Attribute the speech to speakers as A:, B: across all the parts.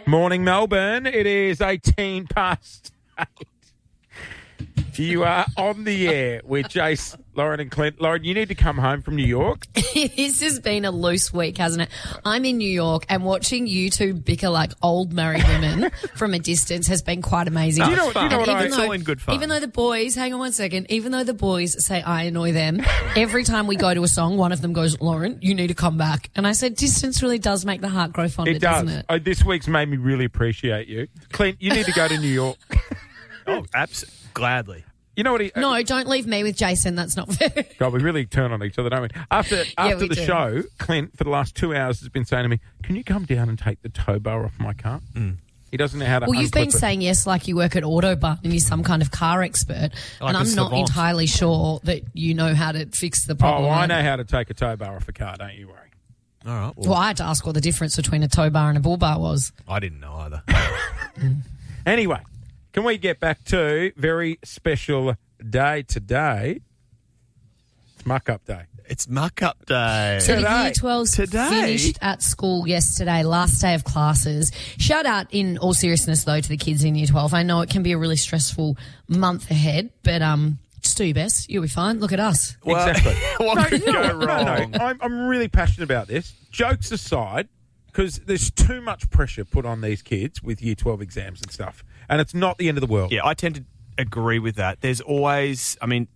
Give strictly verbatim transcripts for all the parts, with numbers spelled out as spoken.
A: Morning, Melbourne. It is eighteen past eight. You are on the air with Jace, Lauren and Clint. Lauren, you need to come home from New York.
B: This has been a loose week, hasn't it? I'm in New York and watching you two bicker like old married women from a distance has been quite amazing.
A: Do you know what- do you know what I-
C: It's all in good fun.
B: Even though the boys, hang on one second, even though the boys say I annoy them, every time we go to a song, one of them goes, Lauren, you need to come back. And I said, distance really does make the heart grow fonder,
A: It does.
B: doesn't it?
A: Oh, this week's made me really appreciate you. Clint, you need to go to New York.
C: Oh, absolutely. Gladly.
A: You know what he...
B: No, don't leave me with Jason. That's not fair.
A: God, we really turn on each other, don't we? After after
B: we
A: the
B: do.
A: show, Clint, for the last two hours, has been saying to me, can you come down and take the tow bar off my car? Mm. He doesn't know how to
B: Well, you've been
A: unclip it.
B: saying yes like you work at Autobahn and you're some kind of car expert.
C: Like
B: and
C: a
B: I'm not
C: savant.
B: entirely sure that you know how to fix the problem.
A: Oh, I know how to take a tow bar off a car, don't you worry.
C: All right. Well,
B: Well, I had to ask what the difference between a tow bar and a bull bar was.
C: I didn't know either.
A: Anyway, can we get back to very special day today? It's muck-up day.
C: It's muck-up day.
B: So the
A: Today.
B: Year twelves
C: Today?
B: finished at school yesterday, last day of classes. Shout out in all seriousness, though, to the kids in Year twelve. I know it can be a really stressful month ahead, but um, just do your best. You'll be fine. Look at us.
C: Well,
A: Exactly.
C: what could
A: no,
C: go
A: no,
C: wrong?
A: no. I'm, I'm really passionate about this. Jokes aside, because there's too much pressure put on these kids with Year twelve exams and stuff, and it's not the end of the world.
C: Yeah, I tend to agree with that. There's always, I mean,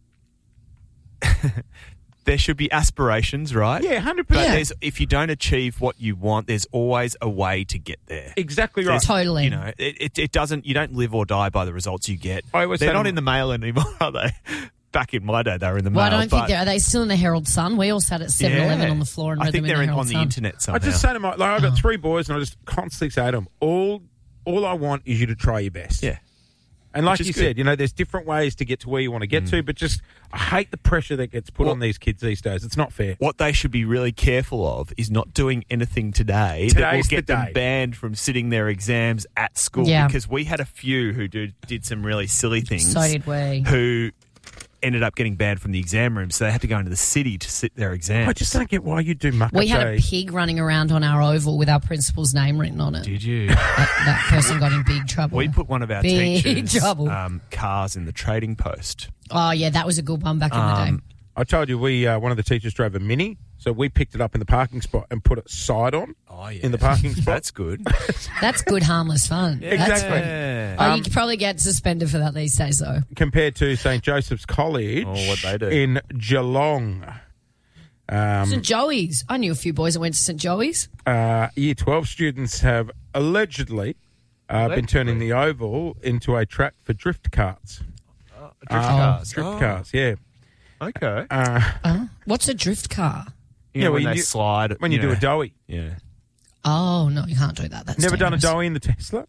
C: there should be aspirations, right?
A: Yeah, one hundred
C: But
A: percent.
C: there's, if you don't achieve what you want, there's always a way to get there.
A: Exactly right.
C: There's-
B: Totally.
C: You know, it, it, it doesn't, you don't live or die by the results you get.
A: I always
C: They're
A: say
C: not
A: to-
C: in the mail anymore, are they? Back in my day, they were in the
B: Well, I
C: mail.
B: don't
C: but
B: think they're. Are they still in the Herald Sun? We all sat at seven eleven
C: Yeah.
B: on the floor and
C: I
B: read
C: think
B: them in
C: they're
B: the
C: in,
B: Herald
C: on the
B: Sun.
C: internet
A: I
C: somehow.
A: just say to my, like, I've got three boys, and I just constantly say to them, all, all I want is you to try your best.
C: Yeah.
A: And like
C: Which is
A: you
C: good.
A: said, you know, there's different ways to get to where you want to get to, but just I hate the pressure that gets put
C: Well-
A: on these kids these days. It's not fair.
C: What they should be really careful of is not doing anything today that will
A: Today's
C: get
A: the
C: them
A: day.
C: banned from sitting their exams at school.
B: Yeah.
C: Because we had a few who do, did some really silly things.
B: So did we.
C: Who ended up getting banned from the exam room, so they had to go into the city to sit their exams.
A: I just don't get why you do muck
B: We
A: up
B: had a
A: day.
B: pig running around on our oval with our principal's name written on it.
C: Did you?
B: That, that person got in big trouble.
C: We put one of our
B: Big
C: teachers'
B: trouble.
C: um, cars in the trading post.
B: Oh, yeah, that was a good one back in the
C: Um,
B: day.
A: I told you, we uh, one of the teachers drove a Mini, so we picked it up in the parking spot and put it side on
C: Oh, yeah.
A: in the parking spot.
C: That's good.
B: That's good, harmless fun. That's
A: Exactly.
B: fun.
C: Yeah.
B: Oh,
A: Um,
B: you could probably get suspended for that these days, though.
A: Compared to Saint Joseph's College
C: Oh, what they do.
A: in Geelong. Um,
B: Saint Joey's. I knew a few boys that went to Saint Joey's.
A: uh, Year twelve students have allegedly, uh, been turning the oval into a track for drift carts.
C: Drift
A: Uh,
C: cars.
A: Drift
C: Oh,
A: cars, yeah.
C: Okay.
A: Uh,
B: What's a drift car?
C: You
A: yeah,
C: know,
A: when
C: when they
A: you-
C: slide.
A: when you, do
C: know.
A: a doughy.
C: Yeah.
B: Oh, no, you can't do that. That's
A: Never done a
B: dangerous.
A: doughy in the Tesla?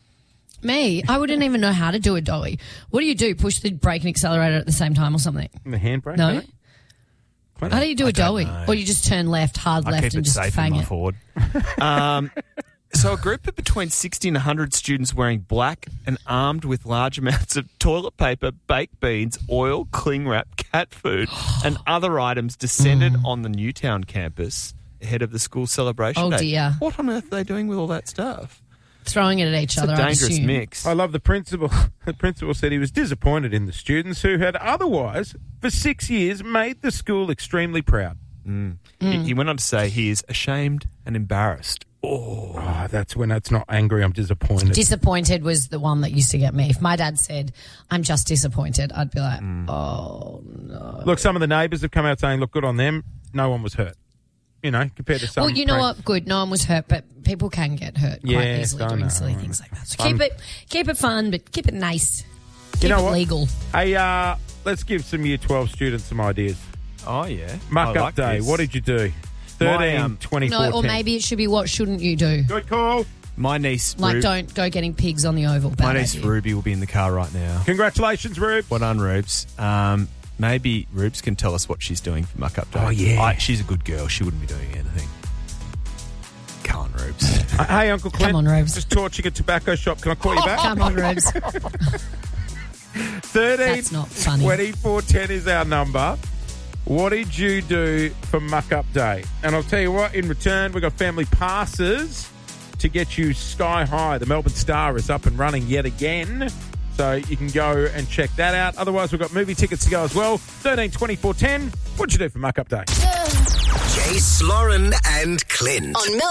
B: Me, I wouldn't even know how to do a doughy. What do you do? Push the brake and accelerator at the same time or something?
A: In the handbrake?
B: No?
A: don't it?
B: How do you do
C: I
B: a
C: don't
B: doughy?
C: know.
B: Or you just turn left, hard
C: I
B: left,
C: keep
B: and
C: it
B: just
C: safe in
B: fang
C: my
B: it?
C: Ford. um, so a group of between sixty and one hundred students wearing black and armed with large amounts of toilet paper, baked beans, oil, cling wrap, cat food and other items descended on the Newtown campus ahead of the school celebration
B: Oh,
C: day.
B: dear.
C: What on earth are they doing with all that stuff?
B: Throwing it at each
C: It's
B: other,
C: a
B: I
C: dangerous
B: assume.
C: mix.
A: I love the principal. The principal said he was disappointed in the students who had otherwise, for six years, made the school extremely proud.
C: He, he went on to say he is ashamed and embarrassed. Oh,
A: Oh, that's when it's not angry, I'm disappointed.
B: Disappointed was the one that used to get me. If my dad said, I'm just disappointed, I'd be like,
C: Mm.
B: oh, no.
A: Look, some of the neighbours have come out saying, look, good on them. No one was hurt. You know, compared to some.
B: Well, you know
A: prank-
B: what? Good. No one was hurt, but people can get hurt quite
A: Yes,
B: easily
A: I
B: doing
A: know.
B: silly things like that. So
A: Um,
B: keep it, keep it fun, but keep it nice. Keep
A: know
B: it
A: what?
B: legal.
A: Hey, uh, let's give some Year twelve students some ideas.
C: oh yeah.
A: Muck
C: I
A: up
C: like
A: day.
C: this.
A: What did you do?
C: My,
A: thirteen,
C: um,
A: twenty-four,
B: No, or
A: ten.
B: maybe it should be what shouldn't you do?
A: Good call.
C: My niece,
B: Like,
C: Ru-
B: don't go getting pigs on the oval. Bad
C: my niece
B: idea.
C: Ruby will be in the car right now.
A: Congratulations, Rube.
C: Well done, Rubes. Um, maybe Rubes can tell us what she's doing for Muck Up Day.
A: Oh, yeah.
C: I, she's a good girl. She wouldn't be doing anything. Come on, Rubes.
A: Uh, hey, Uncle Clint.
B: Come on, Rubes.
A: Just torching a tobacco shop. Can I call you back?
B: Come on, Rubes.
A: thirteen,
B: That's not funny.
A: twenty-four, ten is our number. What did you do for Muck Up Day? And I'll tell you what, in return, we got family passes to get you sky high. The Melbourne Star is up and running yet again. So you can go and check that out. Otherwise, we've got movie tickets to go as well. thirteen twenty-four ten. What'd you do for Muck Up Day?
D: Jace, Lauren and Clint. On Mel-